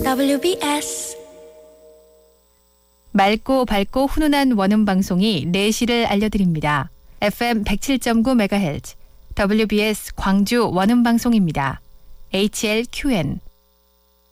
WBS 맑고 밝고 훈훈한 원음방송이 4시를 알려드립니다. FM 107.9MHz WBS 광주 원음방송입니다. HLQN